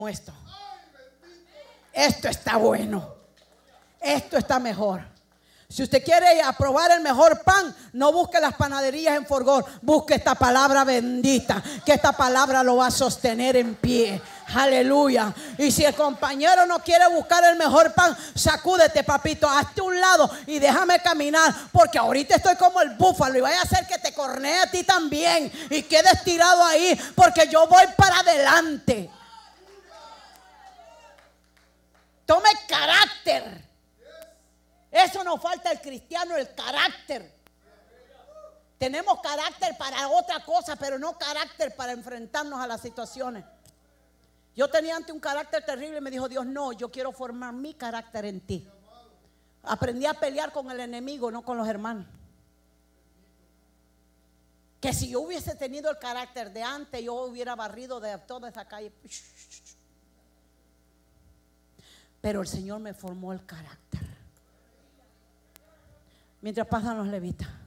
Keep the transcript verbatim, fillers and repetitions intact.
Esto. Esto está bueno. Esto está mejor. Si usted quiere aprobar el mejor pan, no busque las panaderías en Forgón. Busque esta palabra bendita, que esta palabra lo va a sostener en pie. Aleluya. Y si el compañero no quiere buscar el mejor pan, sacúdete, papito, hazte un lado y déjame caminar, porque ahorita estoy como el búfalo y vaya a hacer que te cornee a ti también y quedes tirado ahí, porque yo voy para adelante. Tome carácter. Eso nos falta al cristiano, el carácter. Tenemos carácter para otra cosa, pero no carácter para enfrentarnos a las situaciones. Yo tenía antes un carácter terrible y me dijo Dios, no, yo quiero formar mi carácter en ti. Aprendí a pelear con el enemigo, no con los hermanos. Que si yo hubiese tenido el carácter de antes, yo hubiera barrido de toda esa calle. Pero el Señor me formó el carácter. Mientras pasan los levitas.